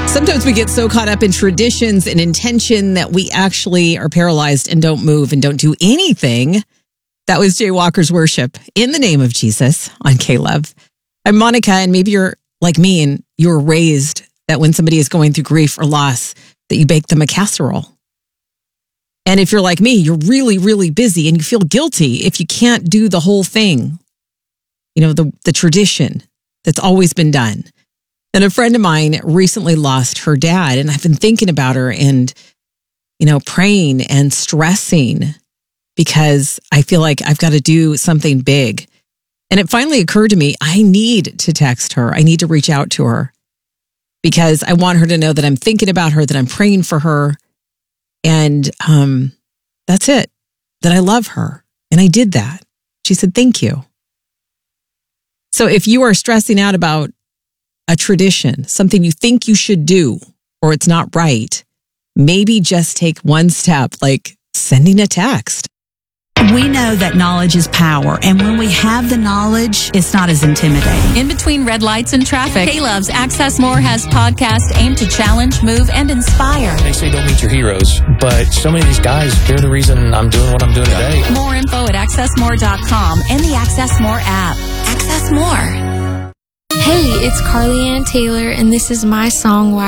Sometimes we get so caught up in traditions and intention that we actually are paralyzed and don't move and don't do anything. That was Jay Walker's Worship in the Name of Jesus on K-Love. I'm Monica, and maybe you're like me and you were raised that when somebody is going through grief or loss, that you bake them a casserole. And if you're like me, you're really, really busy and you feel guilty if you can't do the whole thing. You know, the tradition that's always been done. And a friend of mine recently lost her dad, and I've been thinking about her and, praying and stressing because I feel like I've got to do something big. And it finally occurred to me, I need to text her. I need to reach out to her because I want her to know that I'm thinking about her, that I'm praying for her. And that's it, that I love her. And I did that. She said, thank you. So if you are stressing out about a tradition, something you think you should do, or it's not right, maybe just take one step, like sending a text. We know that knowledge is power, and when we have the knowledge, it's not as intimidating. In between red lights and traffic, K-Love's Access More has podcasts aimed to challenge, move, and inspire. They say don't meet your heroes, but so many of these guys, they're the reason I'm doing what I'm doing today. More info at accessmore.com and the Access More app. Access More. Hey, it's Carly Ann Taylor, and this is my song, Why